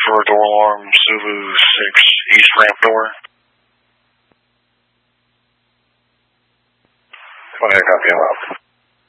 for a door alarm, Sulu 6, east ramp door. Go ahead, copy, I'm out.